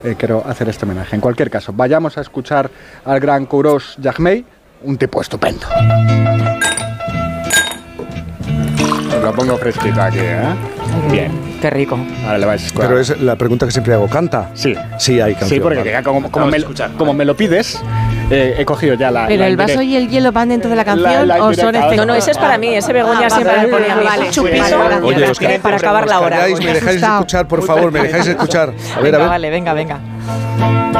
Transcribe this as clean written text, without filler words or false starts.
quiero hacer este homenaje. En cualquier caso, vayamos a escuchar al gran Kourosh Jagmey, un tipo estupendo. Os lo pongo fresquito aquí, ¿eh? Bien. Qué rico. Ahora le vais a escuchar. Pero es la pregunta que siempre hago, ¿canta? Sí. Sí, hay canción. Sí, porque ya como me lo pides, he cogido ya la... ¿Pero el vaso y el hielo van dentro de la canción o son efectos? No, ese es para mí, ese Begoña siempre me ponía a mí. Vale, Un chupito Oye, los para acabar la hora. ¿Me dejáis escuchar, por favor? ¿Me dejáis escuchar? A ver, a ver. Vale, venga.